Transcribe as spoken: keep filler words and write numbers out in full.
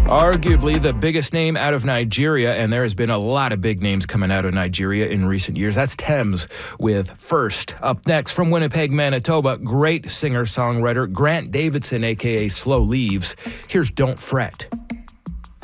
Arguably the biggest name out of Nigeria, and there has been a lot of big names coming out of Nigeria in recent years. That's Tems with First. Up next from Winnipeg, Manitoba, great singer-songwriter Grant Davidson, a k a. Slow Leaves. Here's Don't Fret.